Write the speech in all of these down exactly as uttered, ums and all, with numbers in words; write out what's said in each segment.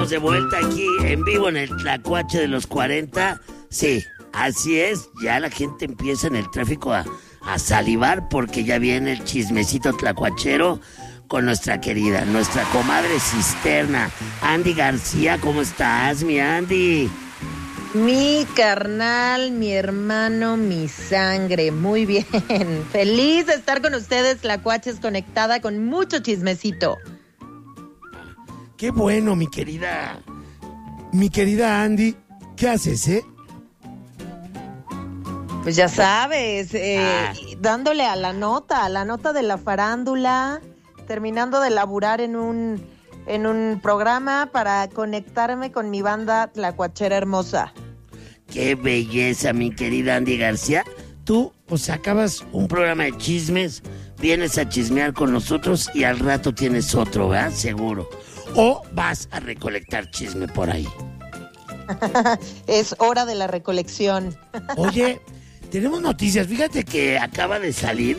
De vuelta aquí en vivo en el Tlacuache de los cuarenta. Sí, así es, ya la gente empieza en el tráfico a, a salivar porque ya viene el chismecito tlacuachero con nuestra querida, nuestra comadre cisterna, Andy García. ¿Cómo estás, mi Andy? Mi carnal, mi hermano, mi sangre, muy bien. Feliz de estar con ustedes, Tlacuaches, conectada con mucho chismecito. Qué bueno, mi querida, mi querida Andy. ¿Qué haces, eh? Pues ya sabes, eh, Ah. dándole a la nota, a la nota de la farándula, terminando de laburar en un, en un programa para conectarme con mi banda tlacuachera hermosa. Qué belleza, mi querida Andy García. Tú, o sea, acabas un programa de chismes, vienes a chismear con nosotros y al rato tienes otro, ¿verdad? Seguro. O vas a recolectar chisme por ahí. Es hora de la recolección. Oye, tenemos noticias. Fíjate que acaba de salir,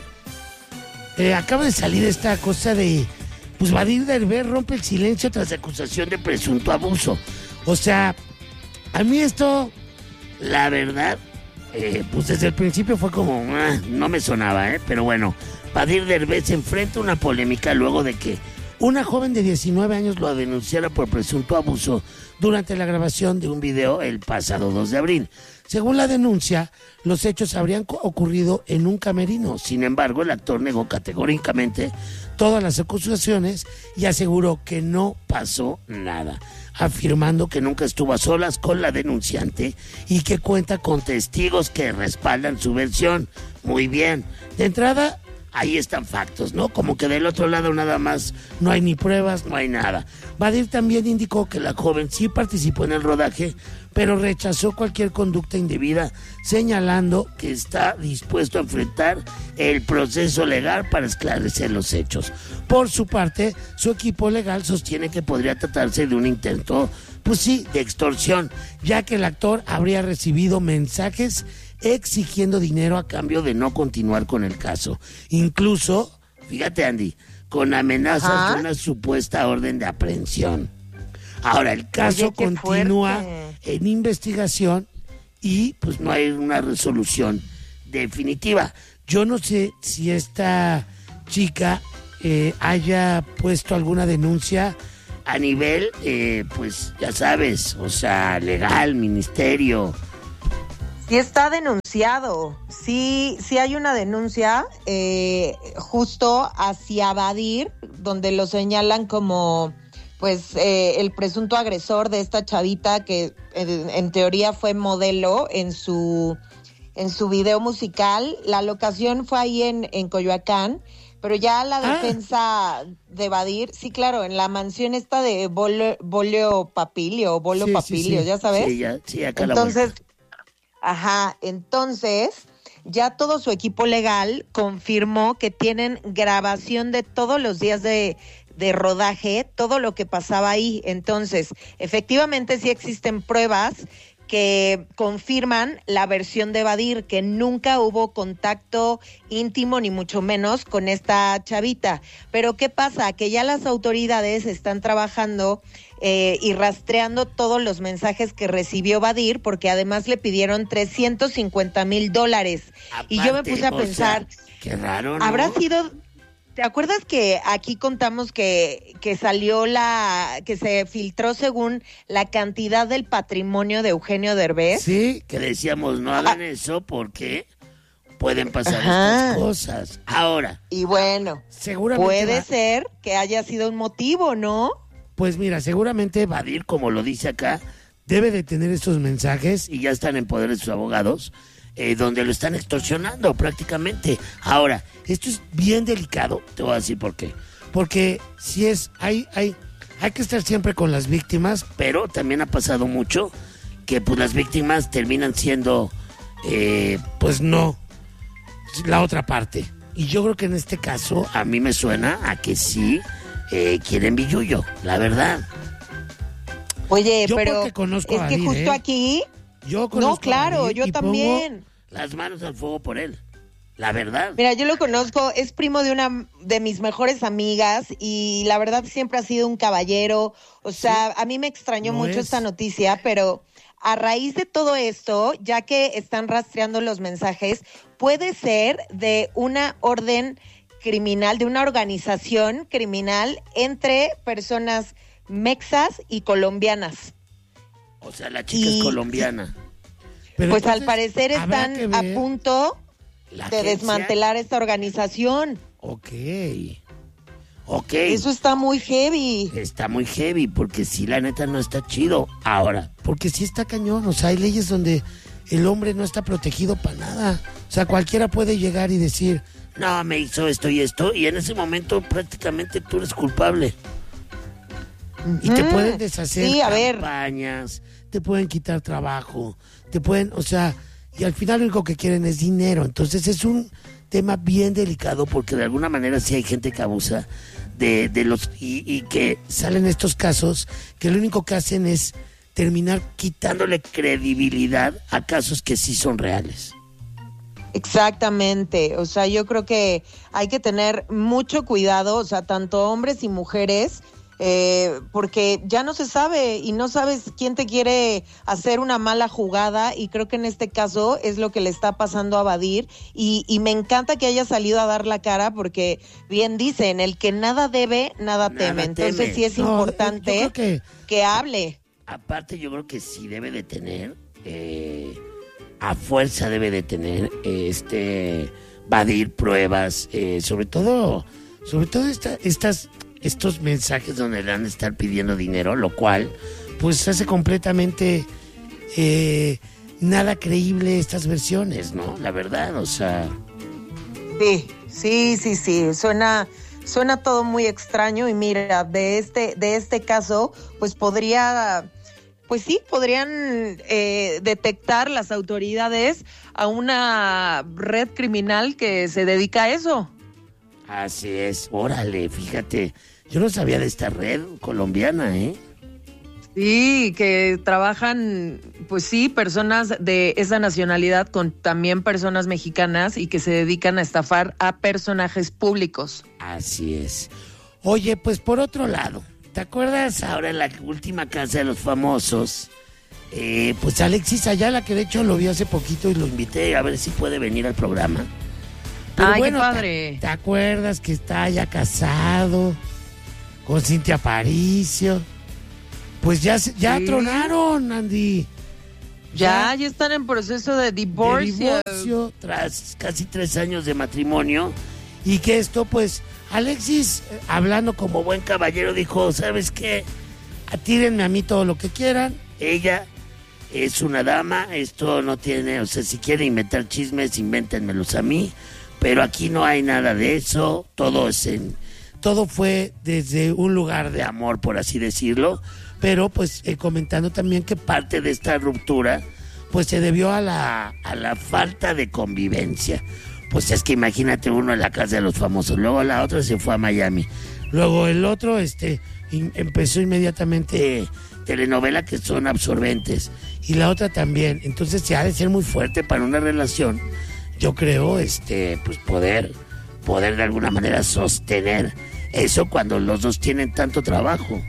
eh, acaba de salir esta cosa de, pues Badir Derbez rompe el silencio tras acusación de presunto abuso. O sea, a mí esto, la verdad, eh, pues desde el principio fue como, ah, no me sonaba, ¿eh? Pero bueno, Badir Derbez enfrenta una polémica luego de que una joven de diecinueve años lo denunciara por presunto abuso durante la grabación de un video el pasado dos de abril. Según la denuncia, los hechos habrían co- ocurrido en un camerino. Sin embargo, el actor negó categóricamente todas las acusaciones y aseguró que no pasó nada, afirmando que nunca estuvo a solas con la denunciante y que cuenta con testigos que respaldan su versión. Muy bien. De entrada, ahí están factos, ¿no? Como que del otro lado nada más no hay ni pruebas, no hay nada. Badir también indicó que la joven sí participó en el rodaje, pero rechazó cualquier conducta indebida, señalando que está dispuesto a enfrentar el proceso legal para esclarecer los hechos. Por su parte, su equipo legal sostiene que podría tratarse de un intento, pues sí, de extorsión, ya que el actor habría recibido mensajes exigiendo dinero a cambio de no continuar con el caso. Incluso, fíjate Andy, con amenazas Ajá. de una supuesta orden de aprehensión. Ahora, el caso Oye, qué continúa fuerte. en investigación y pues no hay una resolución definitiva. Yo no sé si esta chica eh, haya puesto alguna denuncia a nivel, eh, pues ya sabes, o sea, legal, ministerio. Sí está denunciado, sí, sí hay una denuncia eh, justo hacia Badir, donde lo señalan como pues eh, el presunto agresor de esta chavita que en, en teoría fue modelo en su en su video musical. La locación fue ahí en, en Coyoacán, pero ya la Ah. defensa de Badir, sí, claro, en la mansión esta de Bolio, Bolio Papilio, Bolo Sí, sí, Papilio, sí. ¿ya sabes? Sí, ya, sí, acá la Entonces, vuelta. ajá, entonces ya todo su equipo legal confirmó que tienen grabación de todos los días de, de rodaje, todo lo que pasaba ahí. Entonces, efectivamente sí existen pruebas que confirman la versión de Badir, que nunca hubo contacto íntimo ni mucho menos con esta chavita. Pero ¿qué pasa? Que ya las autoridades están trabajando eh, y rastreando todos los mensajes que recibió Badir, porque además le pidieron trescientos cincuenta mil dólares. Y yo me Aparte, puse a o pensar, sea, qué raro, ¿no? ¿habrá sido... ¿Te acuerdas que aquí contamos que, que salió la, que se filtró según la cantidad del patrimonio de Eugenio Derbez? Sí, Que decíamos, no hagan eso porque pueden pasar Ajá. estas cosas. Ahora, Y bueno, seguramente puede va- ser que haya sido un motivo, ¿no? Pues mira, seguramente va Badir, como lo dice acá, debe de tener estos mensajes. y ya están en poder de sus abogados, eh, donde lo están extorsionando prácticamente. Ahora, Esto es bien delicado, te voy a decir por qué. porque si es, hay, hay, hay que estar siempre con las víctimas. Pero también ha pasado mucho que pues las víctimas terminan siendo, eh, Pues no, la otra parte. Y yo creo que en este caso, a mí me suena a que sí eh, quieren billullo, la verdad. Oye, Yo pero porque conozco es a que Badir, justo ¿eh? aquí, yo no, conozco a claro, Badir yo y pongo- también. Las manos al fuego por él. La verdad. Mira, yo lo conozco, es primo de una de mis mejores amigas y la verdad siempre ha sido un caballero. O sea, a mí me extrañó No mucho es. esta noticia, pero a raíz de todo esto, ya que están rastreando los mensajes, puede ser de una orden criminal, de una organización criminal entre personas mexas y colombianas. O sea, la chica Y- es colombiana. Pero Pues al entonces, parecer habrá están que a ver punto La de agencia- desmantelar esta organización. Ok. Ok. Eso está muy heavy. Está muy heavy, porque sí, la neta no está chido. Ahora, Porque sí está cañón, o sea, hay leyes donde el hombre no está protegido para nada. O sea, cualquiera puede llegar y decir, no, me hizo esto y esto, y en ese momento prácticamente tú eres culpable. y te Ujú. pueden deshacer Sí, a ver. Campañas. te pueden quitar trabajo, te pueden, o sea, y al final lo único que quieren es dinero. Entonces es un tema bien delicado Porque de alguna manera sí hay gente que abusa de, de los... Y, y que salen estos casos que lo único que hacen es terminar quitando. dándole credibilidad a casos que sí son reales. Exactamente, o sea, yo creo que hay que tener mucho cuidado, o sea, tanto hombres y mujeres, eh, porque ya no se sabe y no sabes quién te quiere hacer una mala jugada y creo que en este caso es lo que le está pasando a Badir y, y me encanta que haya salido a dar la cara porque bien dicen, el que nada debe, nada, Nada teme, entonces teme. sí es No, importante yo creo que que hable. Aparte, yo creo que sí debe de tener, eh, a fuerza debe de tener, eh, este, Badir pruebas, eh, sobre todo, sobre todo esta, estas, estos mensajes donde le van a estar pidiendo dinero, lo cual, pues hace completamente eh, nada creíble estas versiones, ¿no? la verdad, o sea, Sí, sí, sí, sí, suena, suena todo muy extraño y mira, de este, de este caso, pues podría, pues sí, podrían eh, detectar las autoridades a una red criminal que se dedica a eso. así es, órale, fíjate, yo no sabía de esta red colombiana, ¿eh? Sí, que trabajan, pues sí, personas de esa nacionalidad con también personas mexicanas y que se dedican a estafar a personajes públicos. Así es. Oye, pues por otro lado, ¿Te acuerdas ahora en la última casa de los famosos? Eh, pues Alexis Ayala, que de hecho lo vi hace poquito y lo invité. invité a ver si puede venir al programa. Ay, qué ¿te- padre. ¿te, acuerdas que está ya casado con Cintia Aparicio? Pues ya, se- ya Sí. tronaron, Andy. Ya, ya están en proceso de De divorcio. divorcio. Tras casi tres años de matrimonio, Y que esto, pues, Alexis, eh, hablando como buen caballero, dijo, ¿sabes qué? atírenme a mí todo lo que quieran. Ella es una dama, esto no tiene, o sea, si quieren inventar chismes, invéntenmelos a mí, pero aquí no hay nada de eso, todo es en, Todo fue desde un lugar de amor, por así decirlo, pero pues eh, comentando también que parte de esta ruptura, pues se debió a la... a la falta de convivencia. Pues es que imagínate uno en la casa de los famosos, luego la otra se fue a Miami, Luego el otro, este, in- empezó inmediatamente eh, telenovela que son absorbentes. y la otra también. Entonces se ha de ser muy fuerte para una relación. Yo creo, este, Este, pues poder, poder de alguna manera sostener eso cuando los dos tienen tanto trabajo.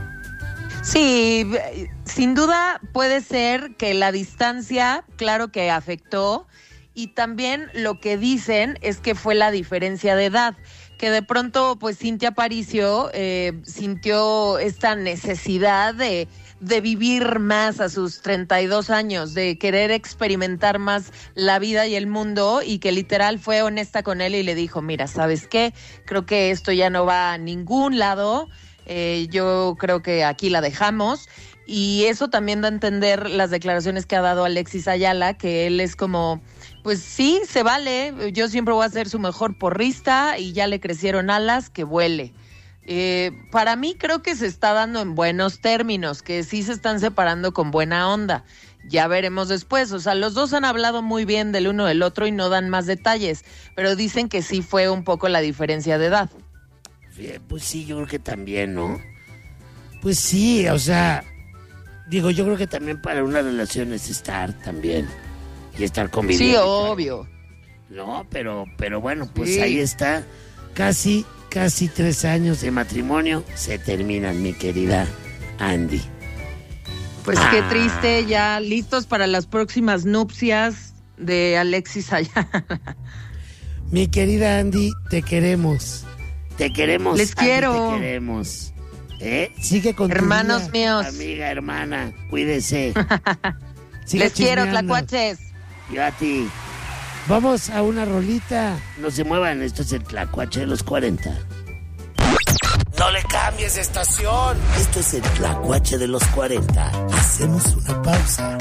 Sí, sin duda puede ser que la distancia, claro que afectó, y también lo que dicen es que fue la diferencia de edad, que de pronto pues Cintia Aparicio eh, sintió esta necesidad de, de vivir más a sus treinta y dos años, de querer experimentar más la vida y el mundo, y que literal fue honesta con él y le dijo, mira, ¿sabes qué? Creo que esto ya no va a ningún lado. Eh, yo creo que aquí la dejamos y eso también da a entender las declaraciones que ha dado Alexis Ayala, que él es como, pues sí, se vale, yo siempre voy a ser su mejor porrista y ya le crecieron alas, que vuele. Eh, para mí creo que se está dando en buenos términos, que sí se están separando con buena onda. Ya veremos después, o sea, los dos han hablado muy bien del uno del otro y no dan más detalles, pero dicen que sí fue un poco la diferencia de edad. Pues sí, yo creo que también, ¿no? pues sí, o sea, Digo, yo creo que también para una relación es estar también y estar conviviendo. Sí, y tal. obvio. No, pero, pero bueno, pues Sí. ahí está. Casi, casi tres años de matrimonio se terminan, mi querida Andy. Pues Ah. qué triste, ya listos para las próximas nupcias de Alexis Ayala. Mi querida Andy, te queremos. Te queremos. Les Andy, quiero. Te queremos. ¿Eh? Sigue con tu Hermanos día. míos, Amiga, hermana, cuídese. Sigue les quiero, chismeando. tlacuaches. Yo a ti. Vamos a una rolita. No se muevan, esto es el Tlacuache de los cuarenta. No le cambies de estación. Esto es el Tlacuache de los cuarenta. Hacemos una pausa.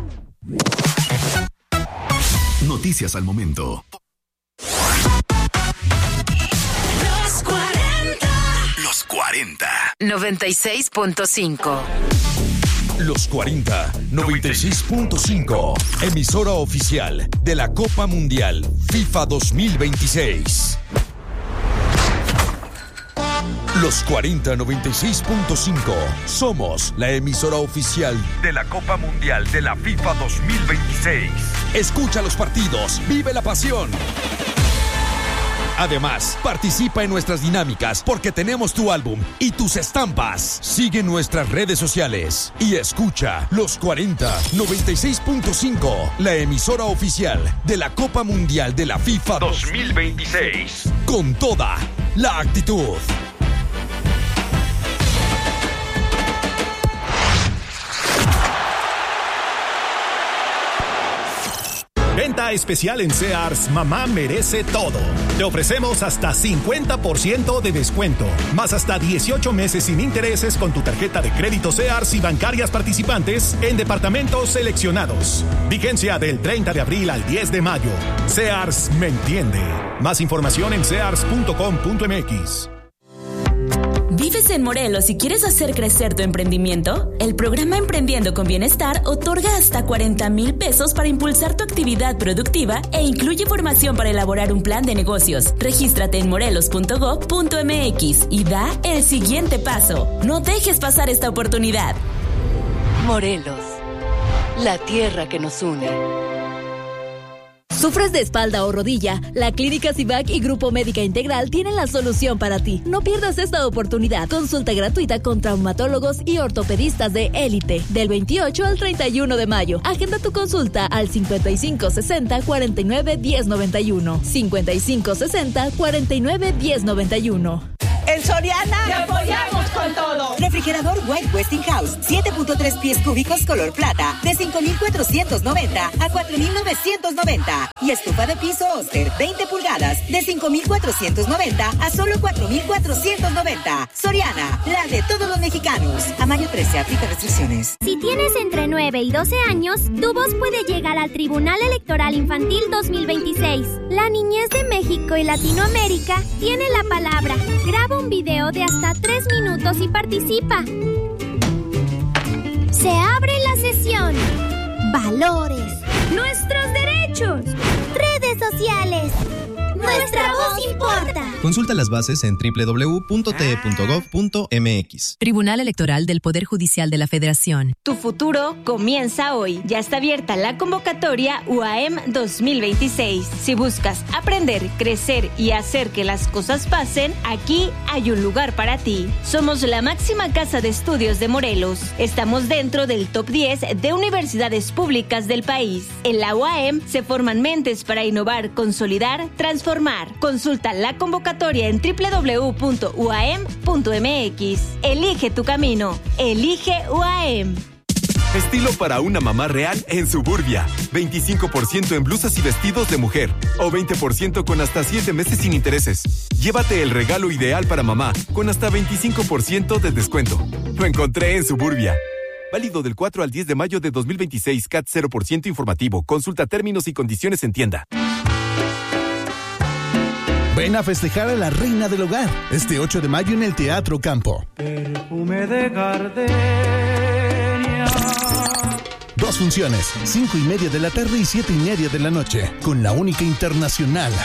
Noticias al momento. Los cuarenta. Los cuarenta. noventa y seis punto cinco. Los cuarenta, noventa y seis punto cinco. Emisora oficial de la Copa Mundial FIFA dos mil veintiséis. Los cuarenta, noventa y seis punto cinco. Somos la emisora oficial de la Copa Mundial de la FIFA dos mil veintiséis. Escucha los partidos, vive la pasión. Además, participa en nuestras dinámicas porque tenemos tu álbum y tus estampas. Sigue nuestras redes sociales y escucha Los cuarenta, noventa y seis punto cinco, la emisora oficial de la Copa Mundial de la FIFA dos mil veintiséis. Con toda la actitud. Venta especial en Sears, mamá merece todo. Te ofrecemos hasta cincuenta por ciento de descuento, más hasta dieciocho meses sin intereses con tu tarjeta de crédito Sears y bancarias participantes en departamentos seleccionados. Vigencia del treinta de abril al diez de mayo. Sears me entiende. Más información en sears punto com punto m x. ¿Vives en Morelos y quieres hacer crecer tu emprendimiento? El programa Emprendiendo con Bienestar otorga hasta cuarenta mil pesos para impulsar tu actividad productiva e incluye formación para elaborar un plan de negocios. Regístrate en morelos punto gob punto m x y da el siguiente paso. No dejes pasar esta oportunidad. Morelos, la tierra que nos une. ¿Sufres de espalda o rodilla? La Clínica Cibac y Grupo Médica Integral tienen la solución para ti. No pierdas esta oportunidad. Consulta gratuita con traumatólogos y ortopedistas de élite del veintiocho al treinta y uno de mayo. Agenda tu consulta al cincuenta y cinco sesenta cuarenta y nueve diez noventa y uno. cincuenta y cinco sesenta cuarenta y nueve diez noventa y uno. En Soriana te apoyamos con todo. Refrigerador White Westinghouse, siete punto tres pies cúbicos color plata, de cinco mil cuatrocientos noventa a cuatro mil novecientos noventa. Y estufa de piso Oster, veinte pulgadas, de cinco mil cuatrocientos noventa a solo cuatro mil cuatrocientos noventa. Soriana, la de todos los mexicanos. A mayo trece, aplica restricciones. Si tienes entre nueve y doce años, tu voz puede llegar al Tribunal Electoral Infantil dos mil veintiséis. La niñez de México y Latinoamérica tiene la palabra. Graba un video de hasta tres minutos y participa. Se abre la sesión. Valores. Nuestros derechos. Redes sociales. Nuestra voz importa. Consulta las bases en doble u doble u doble u punto t e punto gov punto m x. Tribunal Electoral del Poder Judicial de la Federación. Tu futuro comienza hoy. Ya está abierta la convocatoria U A M dos mil veintiséis. Si buscas aprender, crecer y hacer que las cosas pasen, aquí hay un lugar para ti. Somos la máxima casa de estudios de Morelos. Estamos dentro del top diez de universidades públicas del país. En la U A M se forman mentes para innovar, consolidar, transformar. Consulta la convocatoria en doble u doble u doble u punto u a m punto m x. Elige tu camino. Elige U A M. Estilo para una mamá real en Suburbia. veinticinco por ciento en blusas y vestidos de mujer. O veinte por ciento con hasta siete meses sin intereses. Llévate el regalo ideal para mamá con hasta veinticinco por ciento de descuento. Lo encontré en Suburbia. Válido del cuatro al diez de mayo de dos mil veintiséis. C A T cero por ciento informativo. Consulta términos y condiciones en tienda. Ven a festejar a la reina del hogar este ocho de mayo en el Teatro Campo. Perfume de gardenia. Dos funciones, cinco y media de la tarde y siete y media de la noche, con la única internacional.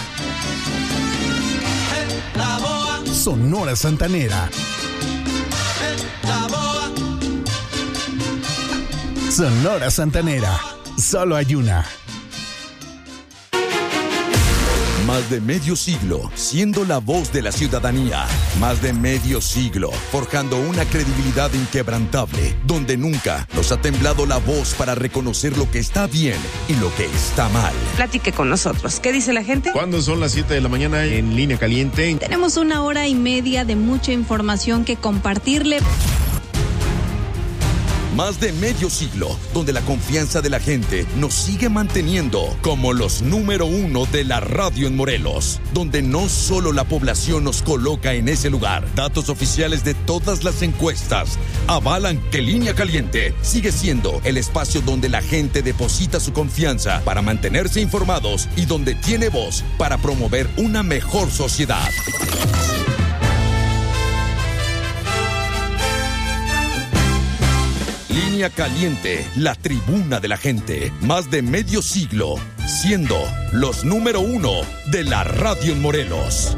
La boa. Sonora Santanera. La boa. Sonora Santanera. Solo hay una. Más de medio siglo siendo la voz de la ciudadanía. Más de medio siglo forjando una credibilidad inquebrantable, donde nunca nos ha temblado la voz para reconocer lo que está bien y lo que está mal. Platique con nosotros. ¿Qué dice la gente? ¿Cuándo son las siete de la mañana en Línea Caliente? Tenemos una hora y media de mucha información que compartirle. Más de medio siglo, donde la confianza de la gente nos sigue manteniendo como los número uno de la radio en Morelos, donde no solo la población nos coloca en ese lugar. Datos oficiales de todas las encuestas avalan que Línea Caliente sigue siendo el espacio donde la gente deposita su confianza para mantenerse informados y donde tiene voz para promover una mejor sociedad. Línea Caliente, la tribuna de la gente. Más de medio siglo, siendo los número uno de la radio en Morelos.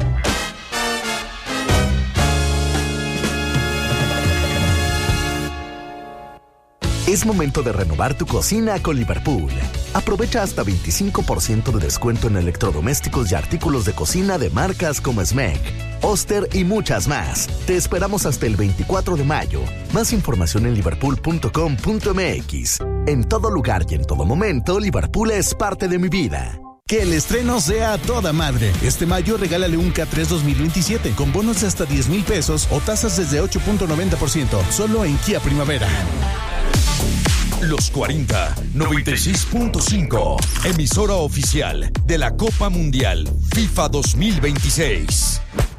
Es momento de renovar tu cocina con Liverpool. Aprovecha hasta veinticinco por ciento de descuento en electrodomésticos y artículos de cocina de marcas como Smeg, Oster y muchas más. Te esperamos hasta el veinticuatro de mayo. Más información en liverpool punto com punto m x. En todo lugar y en todo momento, Liverpool es parte de mi vida. Que el estreno sea a toda madre. Este mayo regálale un K tres dos mil veintisiete con bonos de hasta diez mil pesos o tasas desde ocho punto noventa por ciento. Solo en Kia Primavera. Los cuarenta, noventa y seis punto cinco. Emisora oficial de la Copa Mundial FIFA dos mil veintiséis.